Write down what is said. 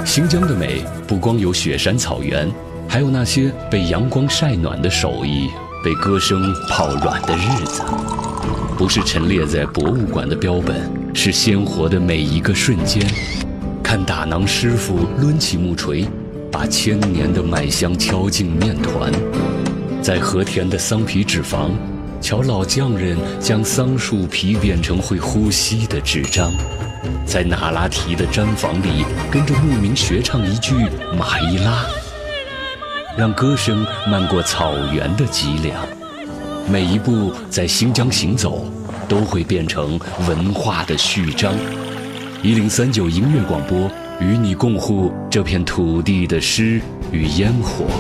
新疆的美不光有雪山草原，还有那些被阳光晒暖的手艺，被歌声泡软的日子。不是陈列在博物馆的标本，是鲜活的每一个瞬间。看打囊师傅抡起木锤，把千年的麦香敲进面团。在和田的桑皮纸坊，瞧老匠人将桑树皮变成会呼吸的纸张。在那拉提的毡房里，跟着牧民学唱一句马伊拉，让歌声漫过草原的脊梁。每一步在新疆行走，都会变成文化的序章。1039音乐广播，与你共护这片土地的诗与烟火。